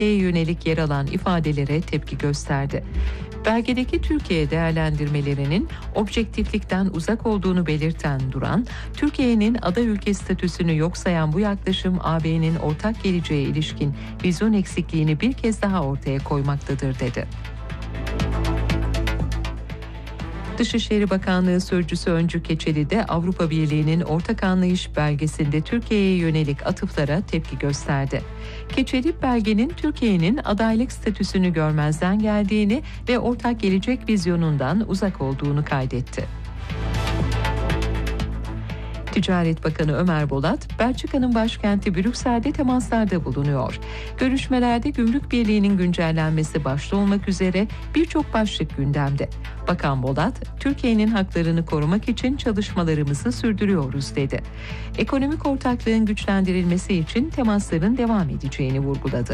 Türkiye'ye yönelik yer alan ifadelere tepki gösterdi. Belgedeki Türkiye değerlendirmelerinin objektiflikten uzak olduğunu belirten Duran, Türkiye'nin aday ülke statüsünü yok sayan bu yaklaşım AB'nin ortak geleceğe ilişkin vizyon eksikliğini bir kez daha ortaya koymaktadır dedi. Dışişleri Bakanlığı Sözcüsü Öncü Keçeli de Avrupa Birliği'nin ortak anlayış belgesinde Türkiye'ye yönelik atıflara tepki gösterdi. Keçeli, belgenin Türkiye'nin adaylık statüsünü görmezden geldiğini ve ortak gelecek vizyonundan uzak olduğunu kaydetti. Ticaret Bakanı Ömer Bolat, Belçika'nın başkenti Brüksel'de temaslarda bulunuyor. Görüşmelerde Gümrük Birliği'nin güncellenmesi başta olmak üzere birçok başlık gündemde. Bakan Bolat, Türkiye'nin haklarını korumak için çalışmalarımızı sürdürüyoruz dedi. Ekonomik ortaklığın güçlendirilmesi için temasların devam edeceğini vurguladı.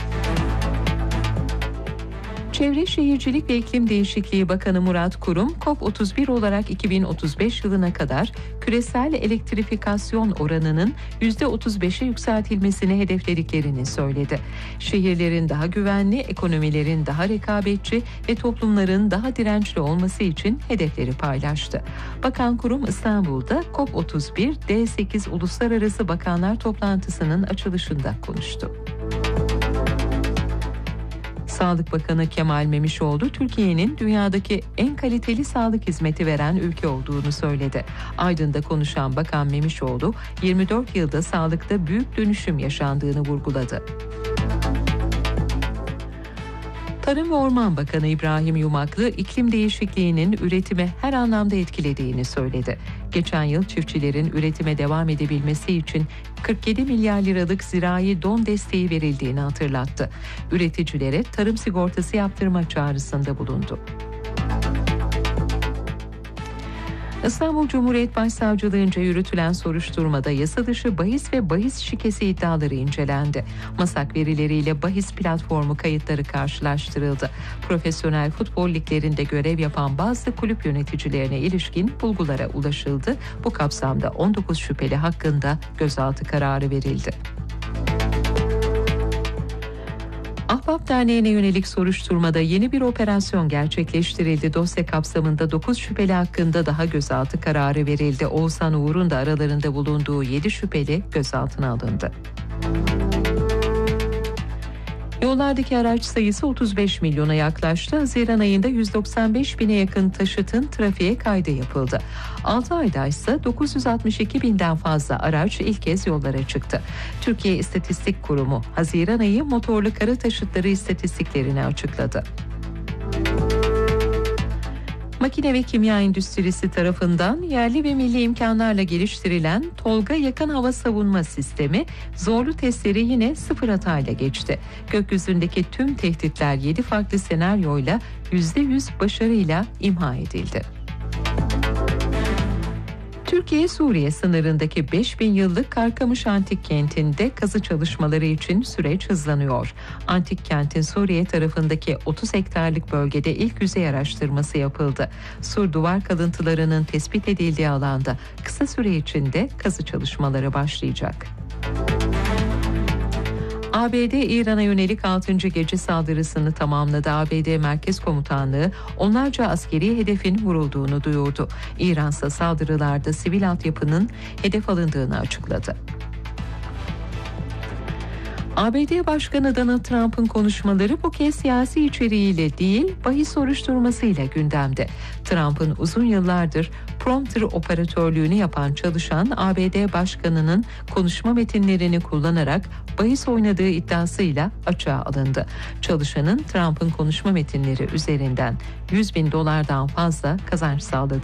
Çevre Şehircilik ve İklim Değişikliği Bakanı Murat Kurum, COP31 olarak 2035 yılına kadar küresel elektrifikasyon oranının %35'e yükseltilmesini hedeflediklerini söyledi. Şehirlerin daha güvenli, ekonomilerin daha rekabetçi ve toplumların daha dirençli olması için hedefleri paylaştı. Bakan Kurum, İstanbul'da COP31 D8 Uluslararası Bakanlar Toplantısı'nın açılışında konuştu. Sağlık Bakanı Kemal Memişoğlu, Türkiye'nin dünyadaki en kaliteli sağlık hizmeti veren ülke olduğunu söyledi. Aydın'da konuşan Bakan Memişoğlu, 24 yılda sağlıkta büyük dönüşüm yaşandığını vurguladı. Tarım ve Orman Bakanı İbrahim Yumaklı, iklim değişikliğinin üretimi her anlamda etkilediğini söyledi. Geçen yıl çiftçilerin üretime devam edebilmesi için 47 milyar liralık zirai don desteği verildiğini hatırlattı. Üreticilere tarım sigortası yaptırma çağrısında bulundu. İstanbul Cumhuriyet Başsavcılığınca yürütülen soruşturmada yasa dışı bahis ve bahis şikesi iddiaları incelendi. Masak verileriyle bahis platformu kayıtları karşılaştırıldı. Profesyonel futbol liglerinde görev yapan bazı kulüp yöneticilerine ilişkin bulgulara ulaşıldı. Bu kapsamda 19 şüpheli hakkında gözaltı kararı verildi. Ahbap Derneği'ne yönelik soruşturmada yeni bir operasyon gerçekleştirildi. Dosya kapsamında 9 şüpheli hakkında daha gözaltı kararı verildi. Oğuzhan Uğur'un da aralarında bulunduğu 7 şüpheli gözaltına alındı. Yollardaki araç sayısı 35 milyona yaklaştı. Haziran ayında 195 bine yakın taşıtın trafiğe kaydı yapıldı. 6 ayda ise 962 binden fazla araç ilk kez yollara çıktı. Türkiye İstatistik Kurumu Haziran ayı motorlu kara taşıtları istatistiklerini açıkladı. Makine ve Kimya Endüstrisi tarafından yerli ve milli imkanlarla geliştirilen Tolga Yakın Hava Savunma Sistemi zorlu testleri yine sıfır hatayla geçti. Gökyüzündeki tüm tehditler 7 farklı senaryoyla %100 başarıyla imha edildi. Türkiye-Suriye sınırındaki 5000 yıllık Karkamış Antik Kenti'nde kazı çalışmaları için süreç hızlanıyor. Antik kentin Suriye tarafındaki 30 hektarlık bölgede ilk yüzey araştırması yapıldı. Sur duvar kalıntılarının tespit edildiği alanda kısa süre içinde kazı çalışmaları başlayacak. ABD İran'a yönelik 6. gece saldırısını tamamladı. ABD Merkez Komutanlığı onlarca askeri hedefin vurulduğunu duyurdu. İran ise saldırılarda sivil altyapının hedef alındığını açıkladı. ABD Başkanı Donald Trump'ın konuşmaları bu kez siyasi içeriğiyle değil, bahis soruşturmasıyla gündemde. Trump'ın uzun yıllardır prompter operatörlüğünü yapan çalışan ABD Başkanı'nın konuşma metinlerini kullanarak bahis oynadığı iddiasıyla açığa alındı. Çalışanın Trump'ın konuşma metinleri üzerinden $100.000 fazla kazanç sağladığı